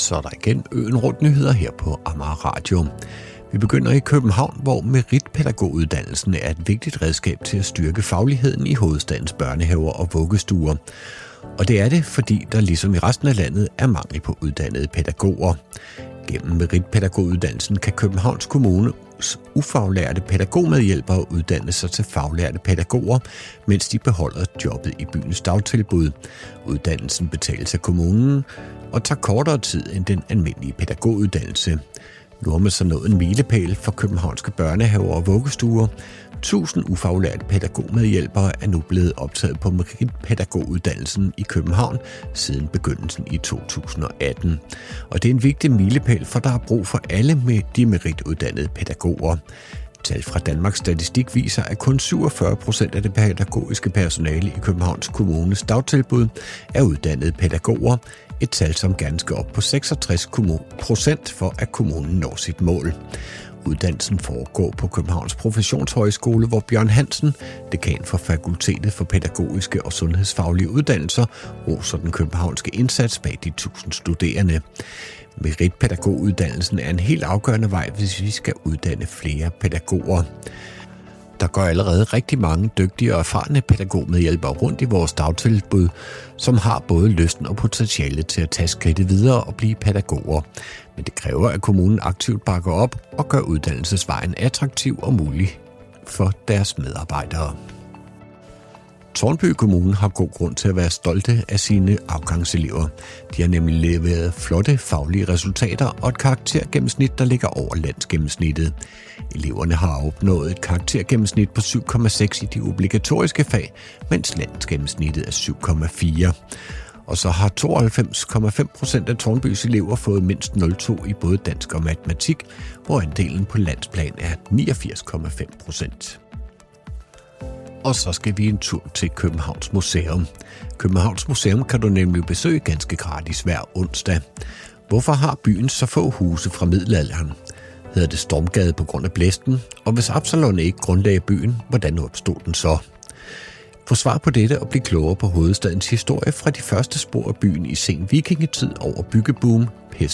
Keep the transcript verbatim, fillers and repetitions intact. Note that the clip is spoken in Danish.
Så er der igen Øen Rundt nyheder her på Amager Radio. Vi begynder i København, hvor meritpædagoguddannelsen er et vigtigt redskab til at styrke fagligheden i hovedstadens børnehaver og vuggestuer. Og det er det, fordi der ligesom i resten af landet er mangel på uddannede pædagoger. Gennem meritpædagoguddannelsen kan Københavns Kommunes ufaglærte pædagogmedhjælpere uddanne sig til faglærte pædagoger, mens de beholder jobbet i byens dagtilbud. Uddannelsen betales af kommunen og tager kortere tid end den almindelige pædagoguddannelse. Nu har man så nået en milepæl for københavnske børnehaver og vuggestuer. Tusind ufaglærte pædagogmedhjælpere er nu blevet optaget på meritpædagoguddannelsen i København siden begyndelsen i to tusind og atten. Og det er en vigtig milepæl, for der er brug for alle med de merituddannede pædagoger. Tal fra Danmarks Statistik viser, at kun syvogfyrre procent af det pædagogiske personale i Københavns Kommunes dagtilbud er uddannede pædagoger, et tal som gerne skal op på seksogtres procent for at kommunen når sit mål. Uddannelsen foregår på Københavns Professionshøjskole, hvor Bjørn Hansen, dekan for Fakultetet for Pædagogiske og Sundhedsfaglige Uddannelser, roser den københavnske indsats bag de tusind studerende. Meritpædagoguddannelsen er en helt afgørende vej, hvis vi skal uddanne flere pædagoger. Der går allerede rigtig mange dygtige og erfarne pædagogmedhjælpere rundt i vores dagtilbud, som har både lysten og potentiale til at tage skridtet videre og blive pædagoger. Men det kræver, at kommunen aktivt bakker op og gør uddannelsesvejen attraktiv og mulig for deres medarbejdere. Tårnby Kommune har god grund til at være stolte af sine afgangselever. De har nemlig leveret flotte faglige resultater og et karaktergennemsnit, der ligger over landsgennemsnittet. Eleverne har opnået et karaktergennemsnit på syv komma seks i de obligatoriske fag, mens landsgennemsnittet er syv komma fire. Og så har tooghalvfems komma fem procent af Tårnbys elever fået mindst nul komma to i både dansk og matematik, hvor andelen på landsplan er niogfirs komma fem procent. Og så skal vi en tur til Københavns Museum. Københavns Museum kan du nemlig besøge ganske gratis hver onsdag. Hvorfor har byen så få huse fra middelalderen? Hedder det Stormgade på grund af blæsten? Og hvis Absalon ikke grundlagde byen, hvordan opstod den så? Få svar på dette og bliv klogere på hovedstadens historie fra de første spor af byen i sen vikingetid over byggeboom, pest